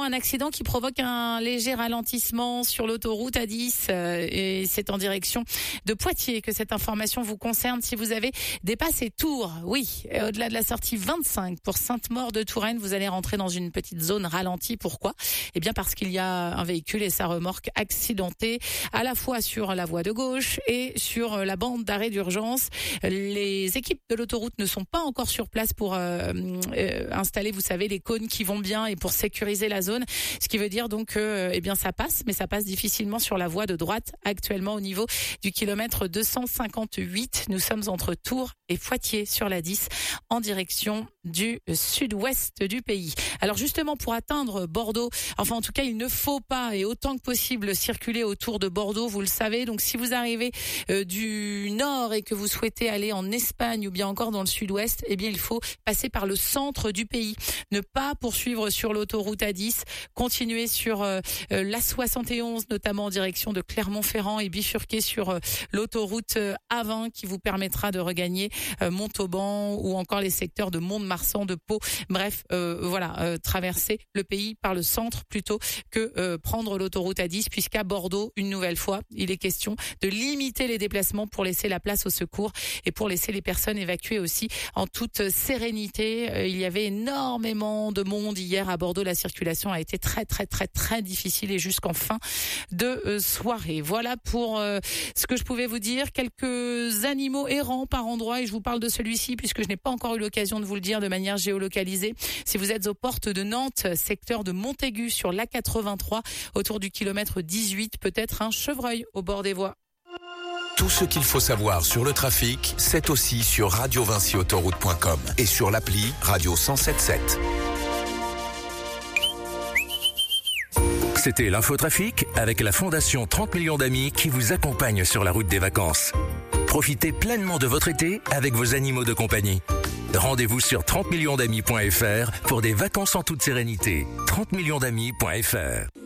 un accident qui provoque un léger ralentissement sur l'autoroute A10 et c'est en direction de Poitiers que cette information vous concerne. Si vous avez dépassé Tours, oui, au-delà de la sortie 25 pour Sainte-Maure de Touraine, vous allez rentrer dans une petite zone ralentie. Pourquoi ? Eh bien parce qu'il y a un véhicule et sa remorque accidentés à la fois sur la voie de gauche et sur la bande d'arrêt d'urgence. Les équipes de l'autoroute ne sont pas encore sur place pour installer, vous savez, les cônes qui vont bien et pour sécuriser la zone. Ce qui veut dire donc que, eh bien, ça passe, mais ça passe difficilement sur la voie de droite actuellement au niveau du kilomètre 258. Nous sommes entre Tours et Poitiers sur la 10 en direction du sud-ouest du pays. Alors justement, pour atteindre Bordeaux, enfin en tout cas, il ne faut pas et autant que possible circuler autour de Bordeaux, vous le savez. Donc si vous arrivez du nord et que vous souhaitez aller en Espagne ou bien encore dans le sud-ouest, eh bien il faut passer par le centre du pays. Ne pas poursuivre sur l'autoroute A10, continuer sur la 71, notamment en direction de Clermont-Ferrand et bifurquer sur l'autoroute A20 qui vous permettra de regagner Montauban ou encore les secteurs de Mont-de-Marsan, de Pau. Bref, traverser le pays par le centre plutôt que prendre l'autoroute A10, puisqu'à Bordeaux, une nouvelle fois, il est question de limiter les déplacements pour laisser la place au secours et pour laisser les personnes évacuées aussi en toute sérénité. Il y avait énormément de monde hier à Bordeaux. La circulation a été très difficile et jusqu'en fin de soirée. Voilà pour ce que je pouvais vous dire. Quelques animaux errants par endroit et je vous parle de celui-ci puisque je n'ai pas encore eu l'occasion de vous le dire de manière géolocalisée. Si vous êtes aux portes de Nantes, secteur de Montaigu sur l'A83, autour du kilomètre 18, peut-être un chevreuil au bord des voies. Tout ce qu'il faut savoir sur le trafic, c'est aussi sur radiovinciautoroute.com et sur l'appli Radio 107.7. C'était l'infotrafic avec la Fondation 30 millions d'amis qui vous accompagne sur la route des vacances. Profitez pleinement de votre été avec vos animaux de compagnie. Rendez-vous sur 30millionsdamis.fr pour des vacances en toute sérénité. 30millionsdamis.fr